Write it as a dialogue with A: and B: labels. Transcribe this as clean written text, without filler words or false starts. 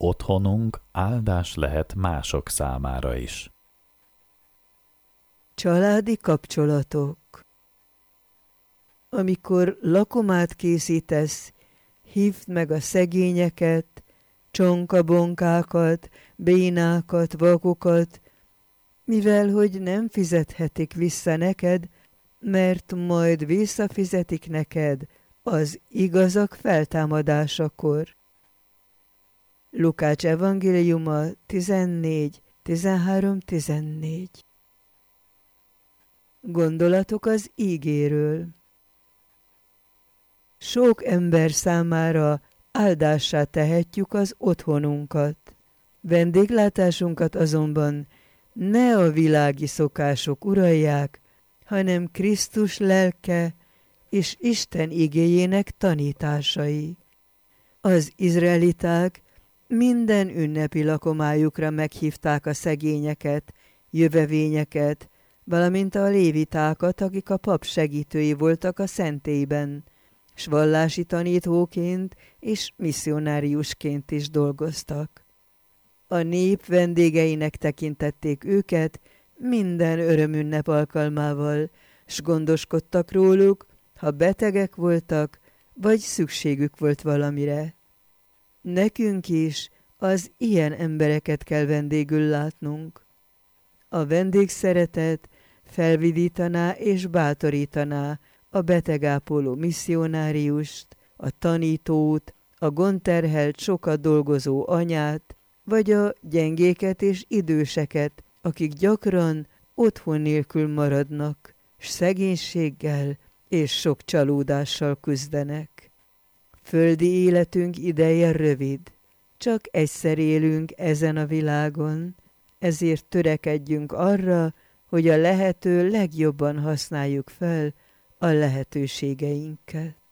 A: otthonunk áldás lehet mások számára is.
B: Családi kapcsolatok. Amikor lakomát készítesz, hívd meg a szegényeket, csonkabonkákat, bénákat, vakokat, mivel hogy nem fizethetik vissza neked, mert majd visszafizetik neked az igazak feltámadásakor. Lukács evangéliuma 14:13-14. Gondolatok az ígéről. Sok ember számára áldássá tehetjük az otthonunkat. Vendéglátásunkat azonban ne a világi szokások uralják, hanem Krisztus lelke és Isten igéjének tanításai. Az izraeliták minden ünnepi lakomájukra meghívták a szegényeket, jövevényeket, valamint a lévitákat, akik a pap segítői voltak a szentélyben, s vallási tanítóként és misszionáriusként is dolgoztak. A nép vendégeinek tekintették őket minden örömünnep alkalmával, s gondoskodtak róluk, ha betegek voltak, vagy szükségük volt valamire. Nekünk is az ilyen embereket kell vendégül látnunk. A vendégszeretet felvidítaná és bátorítaná a betegápoló misszionáriust, a tanítót, a gondterhelt sokat dolgozó anyát, vagy a gyengéket és időseket, akik gyakran otthon nélkül maradnak, s szegénységgel és sok csalódással küzdenek. Földi életünk ideje rövid, csak egyszer élünk ezen a világon, ezért törekedjünk arra, hogy a lehető legjobban használjuk fel a lehetőségeinket.